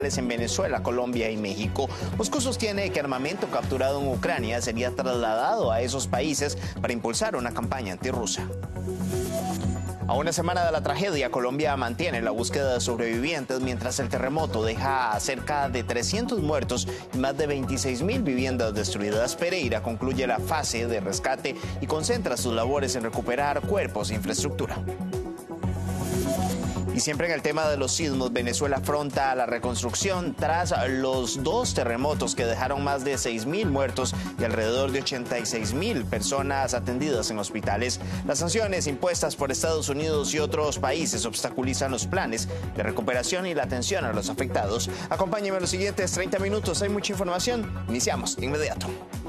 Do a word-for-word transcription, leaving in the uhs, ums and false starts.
en Venezuela, Colombia y México. Moscú sostiene que armamento capturado en Ucrania sería trasladado a esos países para impulsar una campaña antirrusa. A una semana de la tragedia, Colombia mantiene la búsqueda de sobrevivientes mientras el terremoto deja a cerca de trescientos muertos y más de veintiséis mil viviendas destruidas. Pereira concluye la fase de rescate y concentra sus labores en recuperar cuerpos e infraestructura. Y siempre en el tema de los sismos, Venezuela afronta la reconstrucción tras los dos terremotos que dejaron más de seis mil muertos y alrededor de ochenta y seis mil personas atendidas en hospitales. Las sanciones impuestas por Estados Unidos y otros países obstaculizan los planes de recuperación y la atención a los afectados. Acompáñenme en los siguientes treinta minutos, hay mucha información. Iniciamos de inmediato.